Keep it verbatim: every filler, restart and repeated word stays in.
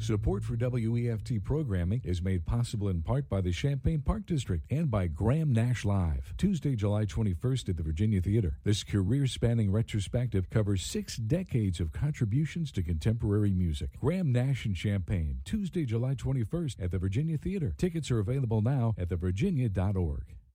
Support for W E F T programming is made possible in part by the Champaign Park District and by Graham Nash Live. Tuesday, July twenty-first at the Virginia Theater. This career-spanning retrospective covers six decades of contributions to contemporary music. Graham Nash and Champaign, Tuesday, July twenty-first at the Virginia Theater. Tickets are available now at the virginia dot org.